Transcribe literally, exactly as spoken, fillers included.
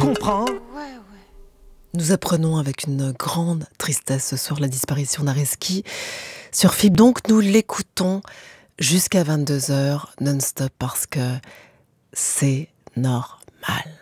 comprends. Ouais, ouais. Nous apprenons avec une grande tristesse ce soir la disparition d'Areski sur F I B. Donc nous l'écoutons jusqu'à vingt-deux heures non-stop parce que c'est normal.